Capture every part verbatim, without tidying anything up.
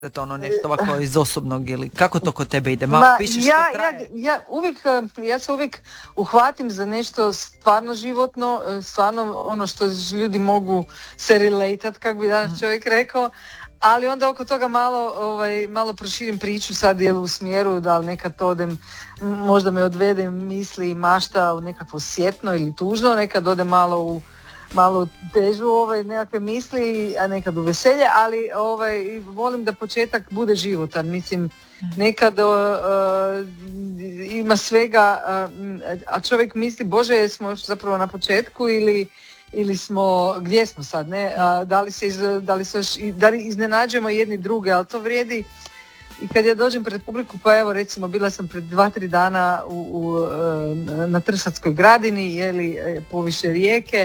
to ono nešto ovako iz osobnog ili kako to kod tebe ide? Malo Ma, pišeš ja, što traje? ja, ja, uvijek, ja se uvijek uhvatim za nešto stvarno životno, stvarno ono što ljudi mogu se relatat, kako bi danas čovjek rekao, ali onda oko toga malo, ovaj, malo proširim priču sad je u smjeru da li nekad to odem, možda me odvede misli i mašta u nekakvo sjetno ili tužno, nekad ode malo u malo težu ovaj, nekakve misli, a nekad u veselje, ali ovaj, volim da početak bude životan. Mislim, nekad uh, ima svega, uh, a čovjek misli, Bože, jesmo još zapravo na početku ili, ili smo, gdje smo sad, ne? A, da li se, iz, da li se još, da li iznenađujemo jedni druge, ali to vrijedi. I kad ja dođem pred publiku, pa evo recimo bila sam pred dva, tri dana u, u, na Trsatskoj gradini, jeli, poviše rijeke,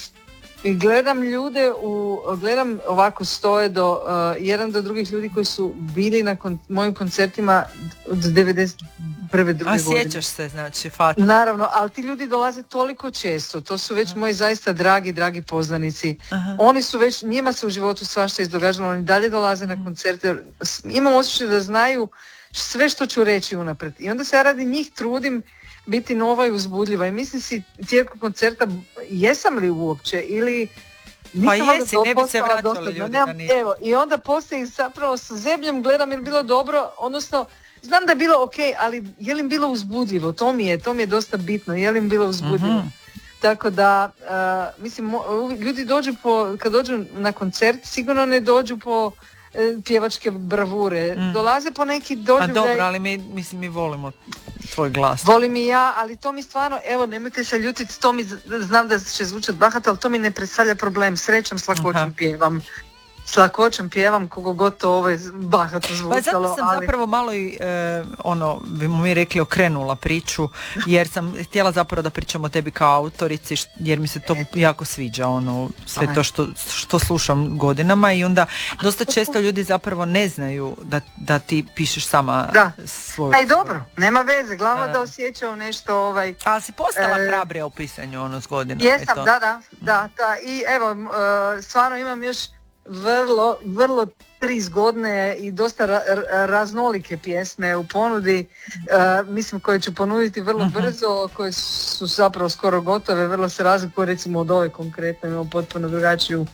i gledam ljude, u, gledam ovako stoje do, uh, jedan do drugih ljudi koji su bili na kon, mojim koncertima od devedeset prve druge godine. A sjećaš se, znači, fat. Naravno, ali ti ljudi dolaze toliko često, to su već Aha. moji zaista dragi, dragi poznanici. Aha. Oni su već, njima se u životu svašta izdogađalo, oni dalje dolaze na koncerte, imam osjećaj da znaju sve što ću reći unaprijed. I onda se ja radi njih trudim biti nova i uzbudljiva i mislim si tijekom koncerta jesam li uopće ili nisam pa jesi, ne bi se vraćala ljudi. Nemam, evo, i onda poslije zapravo sa zemljom gledam je li bilo dobro, odnosno znam da je bilo ok, ali je li bilo uzbudljivo, to mi je, to mi je dosta bitno, je li bilo uzbudljivo. Mm-hmm. Tako da, uh, mislim, mo- ljudi dođu po, kad dođu na koncert, sigurno ne dođu po pjevačke bravure. Mm. Dolaze po neki doživljaj. A dobro, ali mi, mislim, mi volimo tvoj glas. Volim i ja, ali to mi stvarno, evo, nemojte se ljutiti, to mi, znam da će zvučati bahato, ali to mi ne predstavlja problem. Srećom s lakoćom pjevam. S lakoćom pjevam kogo god to ovo je bahato zvučalo. Pa zato sam ali... zapravo malo i, e, ono, bi mi rekli, okrenula priču, jer sam htjela zapravo da pričam o tebi kao autorici, jer mi se to jako sviđa, ono, sve to što, što slušam godinama i onda dosta često ljudi zapravo ne znaju da, da ti pišeš sama da. svoju... Aj dobro, nema veze, glavno da osjećao nešto ovaj... Ali si postala e... hrabrija u pisanju, ono, s godinama. Jesam, da, da, da, da, i evo, uh, stvarno imam još vrlo, vrlo tri zgodne i dosta ra- raznolike pjesme u ponudi, uh, mislim koje ću ponuditi vrlo uh-huh. brzo, koje su zapravo skoro gotove, vrlo se razlikuju recimo od ove konkretno, imamo potpuno drugačiju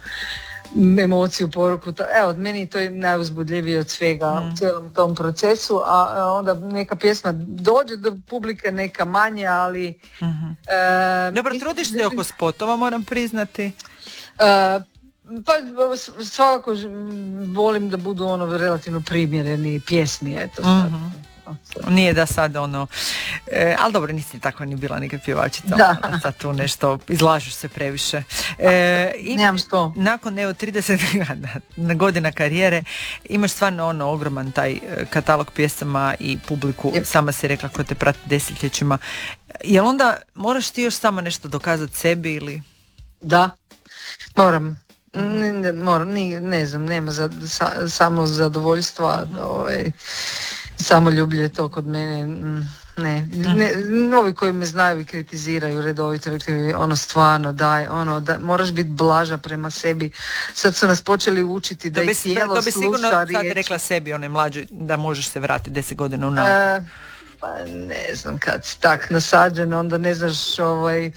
emociju, poruku, evo, meni to je najuzbudljivije od svega uh-huh. u cijelom tom procesu, a, a onda neka pjesma dođe do publike, neka manje, ali... Uh-huh. Uh, Dobro, trudiš se oko spotova, moram priznati. Uh, Pa svakako volim da budu ono relativno primjereni pjesmi, eto sad. Mm-hmm. Nije da sad ono, e, ali dobro, nisi tako ni bila nikad pjevačica, ono, sad tu nešto, izlažeš se previše. E, i Nemam što. Nakon evo trideset godina karijere imaš stvarno ono ogroman taj katalog pjesama i publiku, yep. sama si rekla ko te prati desetljećima. Jel onda moraš ti još samo nešto dokazati sebi ili? Da, moram. Ne, ne, moram, ne, ne znam, nema za, sa, samo zadovoljstva, ovaj, samo ljublje to kod mene, ne, ne, novi koji me znaju i kritiziraju redovito, ono stvarno daj, ono da, moraš biti blaža prema sebi, sad su nas počeli učiti da i tijelo to bi sluša sigurno sad riječ. rekla sebi, one mlađe, da možeš se vratiti deset godina u nazad. E, pa ne znam, kad si tak nasađen, onda ne znaš, ovaj...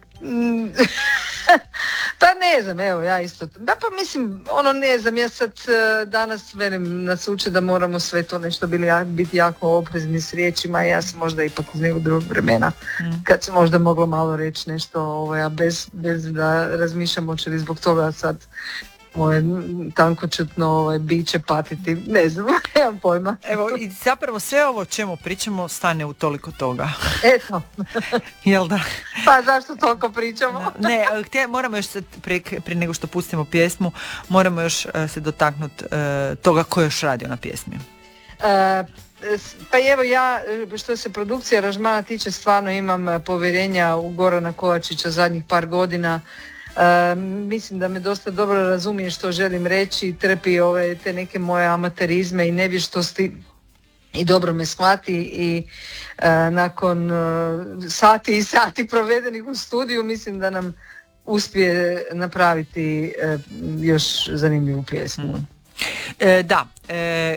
Pa ne znam, evo ja isto, da pa mislim, ono ne znam, ja sad danas velim nas uče da moramo sve to nešto bili, biti jako oprezni s riječima, ja sam možda ipak uz nekog drugog vremena, mm. kad se možda moglo malo reći nešto, ovaj, a bez, bez da razmišljam hoće li zbog toga sad moje tankočutno ovaj, biće patiti, ne znam, nemam pojma. Evo, i zapravo sve ovo o čemu pričamo stane u toliko toga. Eto. Jel da? Pa zašto toliko pričamo? Ne, htje, moramo još sad, prije, prije nego što pustimo pjesmu, moramo još uh, se dotaknuti uh, toga ko još radio na pjesmi. Uh, pa evo ja, što se produkcije aranžmana tiče, stvarno imam povjerenja u Gorana Kovačića zadnjih par godina. Uh, mislim da me dosta dobro razumije što želim reći, trpi ove te neke moje amaterizme i nevještosti i dobro me shvati i uh, nakon uh, sati i sati provedenih u studiju mislim da nam uspije napraviti uh, još zanimljivu pjesmu. Mm. E, da, e,